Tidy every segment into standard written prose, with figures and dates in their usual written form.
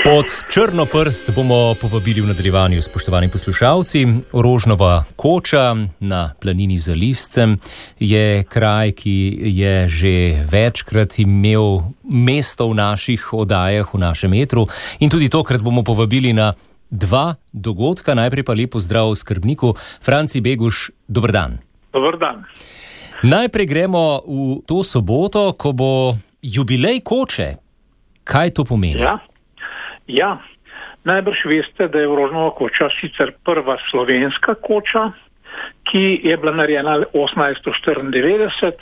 Pod črno prst bomo povabili v nadaljevanju, spoštovani poslušalci. Rožnova koča na planini za Liscem je kraj, ki je že večkrat imel mesto v naših oddajah, v našem etru. In tudi tokrat bomo povabili na dva dogodka. Najprej pa lep pozdrav skrbniku. Franci Beguš, dober dan. Dober dan. Najprej gremo v to soboto, ko bo jubilej koče. Kaj to pomeni? Ja, najbrž veste, da je Rožnova koča sicer prva slovenska koča, ki je bila narejena 1894,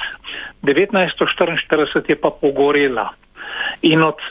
1944 je pa pogorela. In od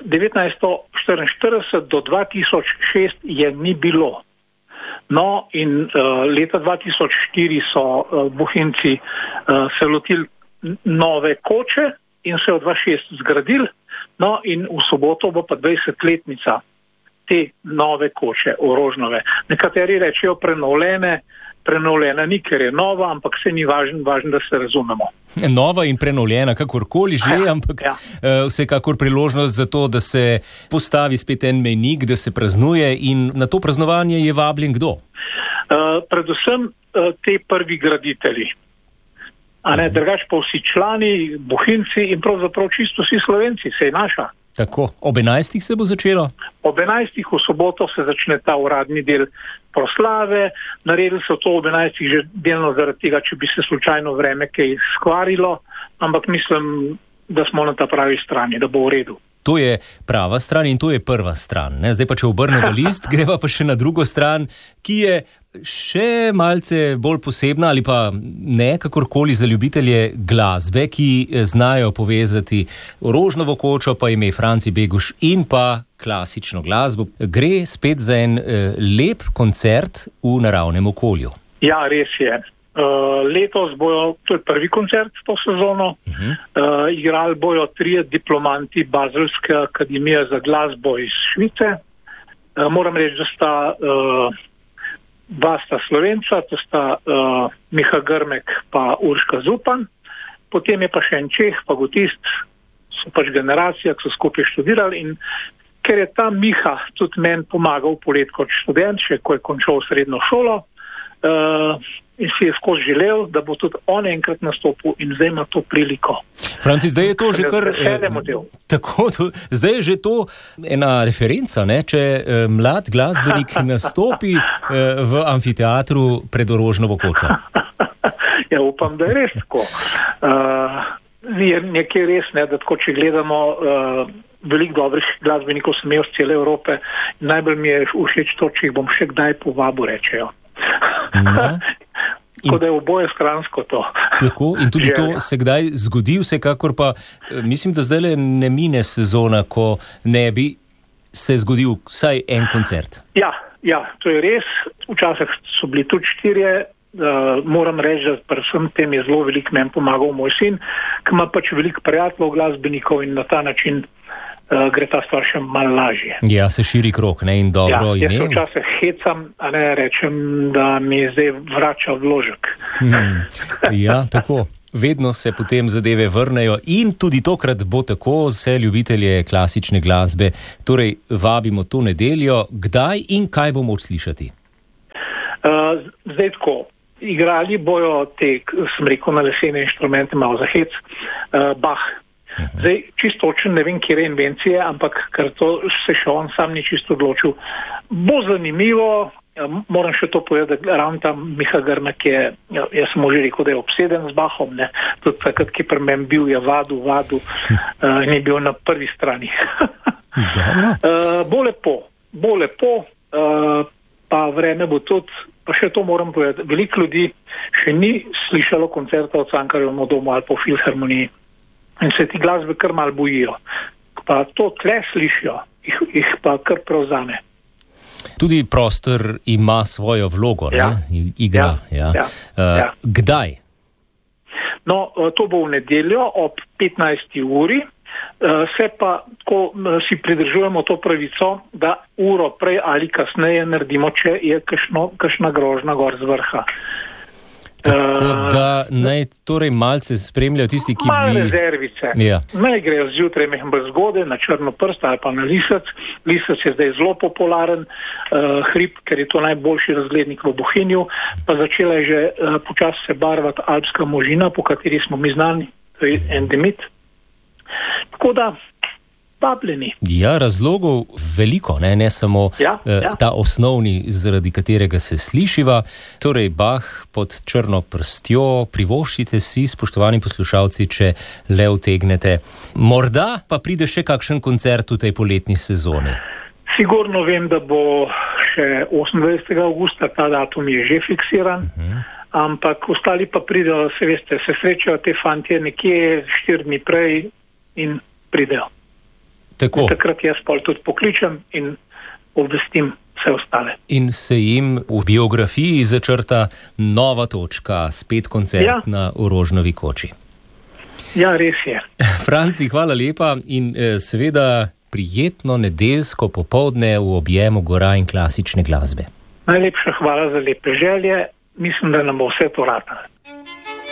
1944 do 2006 je ni bilo. No, in leta 2004 so Bohinjci se lotili nove koče in se od 2006 zgradili. No, in v soboto bo pa 20-letnica te nove koče, Rožnove. Nekateri rečejo prenovljena ni, ker je nova, ampak se ni važno, da se razumemo. Nova in prenovljena, kakorkoli že, ampak vsekakor priložnost za to, da se postavi spet en mejnik, da se praznuje, in na to praznovanje je vabljen kdo? Predvsem te prvi graditelji. Drugač pa vsi člani, Bohinjci in pravzaprav čisto vsi Slovenci, se je naša. Tako, ob 11. se bo začelo? Ob 11. v soboto se začne ta uradni del proslave. Naredili so to ob 11. že delno zaradi tega, če bi se slučajno vreme kaj skvarilo, ampak mislim, da smo na ta pravi strani, da bo v redu. To je prava stran in to je prva stran. Ne? Zdaj pa, če obrnemo list, greva pa še na drugo stran, ki je še malce bolj posebna ali pa ne, kakorkoli za ljubitelje glasbe, ki znajo povezati Rožnovo kočo, pa ime Franci Beguš in pa klasično glasbo. Gre spet za en lep koncert v naravnem okolju. Ja, res je. Letos bojo, to je prvi koncert to sezono, igrali bojo 3 diplomanti Bazelske akademije za glasbo iz Švice. Moram reči, da sta dva Slovenca, to sta Miha Grmek pa Urška Zupan, potem je pa še en Čeh, fagotist, so pač generacija, ki so skupaj študirali, in ker je ta Miha tudi meni pomagal polet kot študent, še ko je končal srednjo šolo, in si je skozi želel, da bo tudi on enkrat nastopil, in zdaj ima to priliko. Franci, zdaj je to že kar... Tako, zdaj je že to ena referenca, ne? Če mlad glasbenik nastopi v amfiteatru pred Rožnovo kočo. Ja, upam, da je res tako. Je nekaj res, ne, da tako, če gledamo veliko dobrih glasbenikov sem imel z cele Evrope, najbolj mi je všeč to, če jih bom še kdaj povabil, rečejo. Tako da je oboje stransko to. Tako, in tudi to se kdaj zgodi, vsekakor pa mislim, da zdaj ne mine sezona, ko ne bi se zgodil vsaj en koncert. Ja, to je res. Včasih so bili tudi 4. Moram reči, da predvsem tem je zelo veliko meni pomagal moj sin, ki ima pač veliko prijateljev glasbenikov, in na ta način gre ta stvar še malo lažje. Ja, se širi krog, ne, in dobro ime. Jaz se včasih hecam, a ne rečem, da mi zdaj vrača vložek. Ja, tako. Vedno se potem zadeve vrnejo in tudi tokrat bo tako, vse ljubitelje klasične glasbe. Torej, vabimo to nedeljo. Kdaj in kaj bomo slišati? Zdaj tako. Igrali bojo te, sem rekel, na lesene inštrumente, malo za hec, Bach. Zdaj, čisto točno ne vem, kje je invencije, ampak ker to se še on sam ni čisto odločil. Bo zanimivo, moram še to povedati, da ravno tam Miha Grmek je, jaz sem že rekel, da je obseden z Bachom, ne, tudi takrat, ki pri meni bil, je vadil, in je bil na prvi strani. Bo lepo, pa vreme bo tudi, pa še to moram povedati, veliko ljudi še ni slišalo koncerta od Cankarjevem domu ali po Filharmoniji. In se ti glasbe kar malo bojijo. Pa to tle slišijo, jih pa kar prevzame. Tudi prostor ima svojo vlogo, ne? Igra. Ja. Kdaj? No, to bo v nedeljo ob 15. uri. Se pa, ko si pridržujemo to pravico, da uro prej ali kasneje naredimo, če je kakšna grožnja gor z vrha. Tako da naj torej malce spremljajo tisti, ki Malo rezervice. Ja. Naj grejo zjutraj mehen bolj zgodaj na črno prst ali pa na lisec. Lisec je zdaj zelo popularen hrib, ker je to najboljši razglednik v Bohinju. Pa začela je že počasi se barvati alpska možina, po kateri smo mi znani, to je endemit. Tako da vabljeni. Ja, razlogov veliko, ne samo ta osnovni, zaradi katerega se slišiva. Torej, Bach pod črno prstjo, privoščite si, spoštovani poslušalci, če le utegnete. Morda pa pride še kakšen koncert v tej poletni sezoni. Sigurno vem, da bo še 28. augusta, ta datum je že fiksiran, ampak ostali pa pridejo, se veste, se srečajo te fantje nekje 4 dni prej in pridejo. Tako. Takrat jaz pol tudi pokličem in obvestim vse ostale. In se jim v biografiji začrta nova točka, spet koncert na Orožnovi koči. Ja, res je. Franci, hvala lepa in seveda prijetno nedeljsko popoldne v objemu gora in klasične glasbe. Najlepša hvala za lepe želje. Mislim, da nam bo vse to ratalo.